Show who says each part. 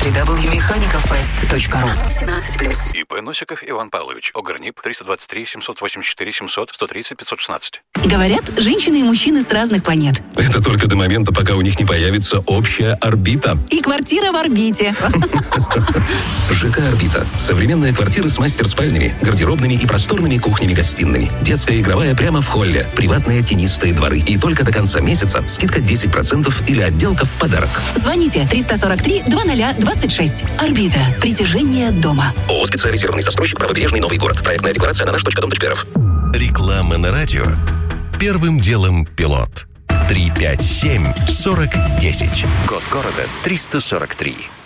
Speaker 1: www.mechanicalfest.ru. 17+.
Speaker 2: ИП Носиков Иван Павлович. ОГРНИП 323 784 700 130 516.
Speaker 1: Говорят, женщины и мужчины с разных планет.
Speaker 3: Это только до момента, пока у них не появится общая орбита.
Speaker 1: И квартира в орбите.
Speaker 3: ЖК «Орбита». Современные квартиры с мастер-спальнями, гардеробными и просторными кухнями-гостиными. Детская игровая прямо в холле. Приватные тенистые дворы. И только до конца месяца скидка 10% или отделка в подарок.
Speaker 1: Звоните 343-2026. «Орбита». Притяжение дома.
Speaker 3: ООО «Специализированный застройщик. Правобережный Новый город». Проектная декларация на nаш.дом.рф.
Speaker 4: Реклама на радио. Первым делом пилот. 357-4010. Код города 343.